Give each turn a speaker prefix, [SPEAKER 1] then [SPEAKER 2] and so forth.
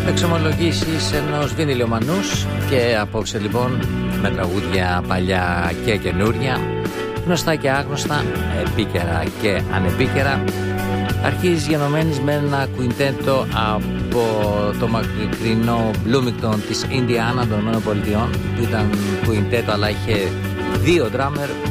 [SPEAKER 1] Εξομολογήσεις ενός βινιλιομανούς και απόψε λοιπόν με τραγούδια παλιά και καινούρια, γνωστά και άγνωστα, επίκαιρα και ανεπίκαιρα. Αρχίζει γενομένης με ένα κουιντέτο από το μακρινό Bloomington της Ινδιάνα των ΗΠΑ, που ήταν κουιντέτο αλλά είχε δύο ντράμερ,